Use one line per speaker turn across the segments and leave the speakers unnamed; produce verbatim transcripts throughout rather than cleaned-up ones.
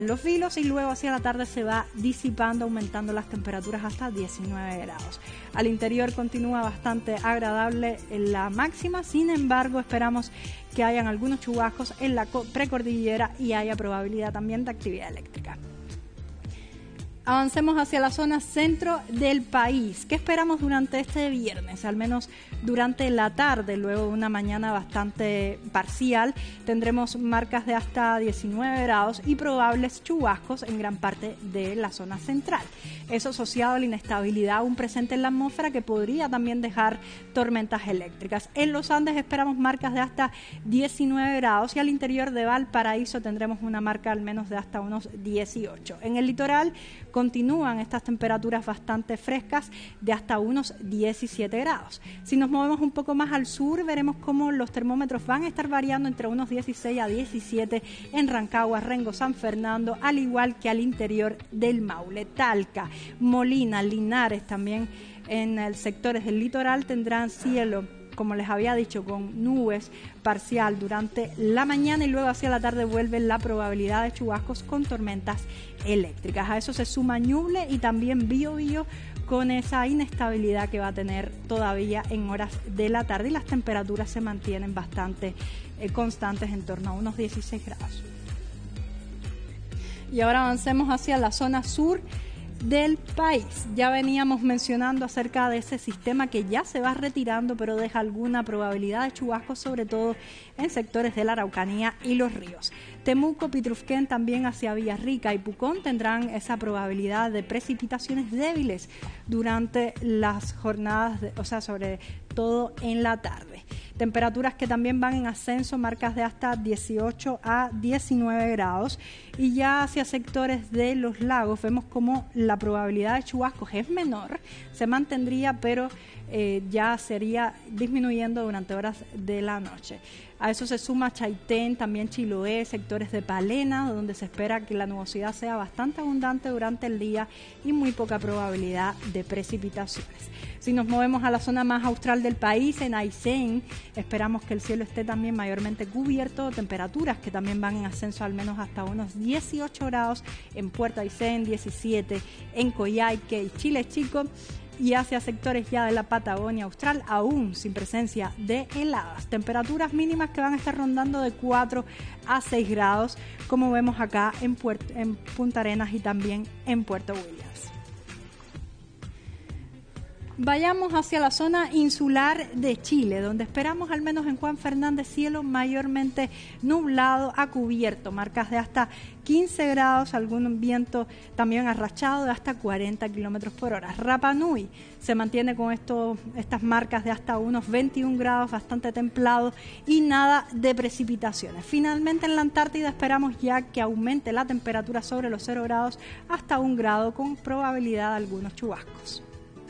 los filos y luego hacia la tarde se va disipando, aumentando las temperaturas hasta diecinueve grados. Al interior continúa bastante agradable la máxima, sin embargo esperamos que hayan algunos chubascos en la precordillera y haya probabilidad también de actividad eléctrica. Avancemos hacia la zona centro del país. ¿Qué esperamos durante este viernes? Al menos durante la tarde, luego de una mañana bastante parcial, tendremos marcas de hasta diecinueve grados y probables chubascos en gran parte de la zona central. Eso asociado a la inestabilidad aún presente en la atmósfera que podría también dejar tormentas eléctricas. En los Andes esperamos marcas de hasta diecinueve grados y al interior de Valparaíso tendremos una marca al menos de hasta unos dieciocho. En el litoral continúan estas temperaturas bastante frescas de hasta unos diecisiete grados. Si nos movemos un poco más al sur, veremos cómo los termómetros van a estar variando entre unos dieciséis a diecisiete en Rancagua, Rengo, San Fernando, al igual que al interior del Maule. Talca, Molina, Linares, también en el sectores del litoral tendrán cielo, como les había dicho, con nubes parcial durante la mañana y luego hacia la tarde vuelve la probabilidad de chubascos con tormentas eléctricas. A eso se suma Ñuble y también Biobío con esa inestabilidad que va a tener todavía en horas de la tarde y las temperaturas se mantienen bastante eh, constantes en torno a unos dieciséis grados. Y ahora avancemos hacia la zona sur del país. Ya veníamos mencionando acerca de ese sistema que ya se va retirando, pero deja alguna probabilidad de chubascos, sobre todo en sectores de la Araucanía y los ríos. Temuco, Pitrufquén, también hacia Villarrica y Pucón tendrán esa probabilidad de precipitaciones débiles durante las jornadas, de, o sea, sobre todo en la tarde. Temperaturas que también van en ascenso, marcas de hasta dieciocho a diecinueve grados. Y ya hacia sectores de los lagos vemos como la probabilidad de chubascos es menor, se mantendría, pero eh, ya sería disminuyendo durante horas de la noche. A eso se suma Chaitén, también Chiloé, sectores de Palena, donde se espera que la nubosidad sea bastante abundante durante el día y muy poca probabilidad de precipitaciones. Si nos movemos a la zona más austral del país, en Aysén, esperamos que el cielo esté también mayormente cubierto, temperaturas que también van en ascenso al menos hasta unos dieciocho grados, en Puerto Aysén diecisiete, en Coyhaique y Chile Chico, y hacia sectores ya de la Patagonia Austral, aún sin presencia de heladas. Temperaturas mínimas que van a estar rondando de cuatro a seis grados, como vemos acá en, Puerto, en Punta Arenas y también en Puerto Williams. Vayamos hacia la zona insular de Chile, donde esperamos al menos en Juan Fernández cielo mayormente nublado a cubierto, marcas de hasta quince grados, algún viento también arrachado de hasta cuarenta kilómetros por hora. Rapa Nui se mantiene con esto, estas marcas de hasta unos veintiún grados, bastante templado y nada de precipitaciones. Finalmente en la Antártida esperamos ya que aumente la temperatura sobre los cero grados hasta un grado con probabilidad de algunos chubascos.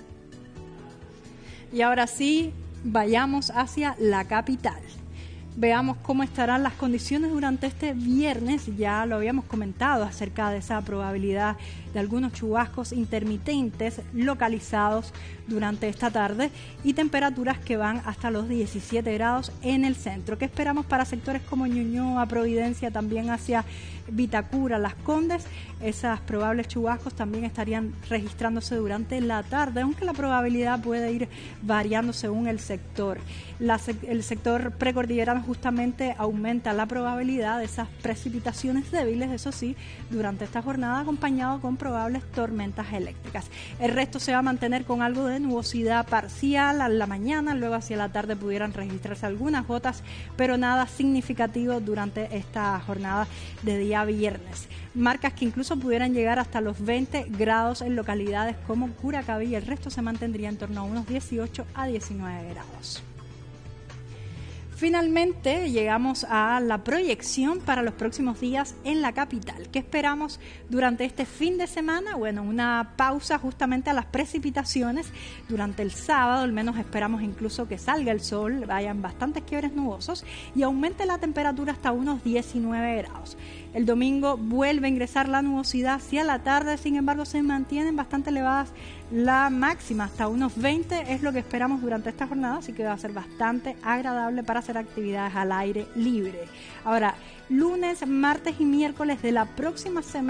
Y ahora sí, vayamos hacia la capital. Veamos cómo estarán las condiciones durante este viernes. Ya lo habíamos comentado acerca de esa probabilidad de algunos chubascos intermitentes localizados durante esta tarde y temperaturas que van hasta los diecisiete grados en el centro. ¿Qué esperamos para sectores como Ñuñoa, Providencia, también hacia Vitacura, Las Condes? Esas probables chubascos también estarían registrándose durante la tarde, aunque la probabilidad puede ir variando según el sector. La, el sector precordillerano justamente aumenta la probabilidad de esas precipitaciones débiles, eso sí, durante esta jornada acompañado con probables tormentas eléctricas. El resto se va a mantener con algo de nubosidad parcial a la mañana, luego hacia la tarde pudieran registrarse algunas gotas, pero nada significativo durante esta jornada de día viernes. Marcas que incluso pudieran llegar hasta los veinte grados en localidades como Curacaví, el resto se mantendría en torno a unos dieciocho a diecinueve grados. Finalmente llegamos a la proyección para los próximos días en la capital. ¿Qué esperamos durante este fin de semana? Bueno, una pausa justamente a las precipitaciones durante el sábado, al menos esperamos incluso que salga el sol, vayan bastantes quiebres nubosos y aumente la temperatura hasta unos diecinueve grados. El domingo vuelve a ingresar la nubosidad hacia la tarde, sin embargo se mantienen bastante elevadas la máxima, hasta unos veinte es lo que esperamos durante esta jornada, así que va a ser bastante agradable para hacer actividades al aire libre. Ahora, lunes, martes y miércoles de la próxima semana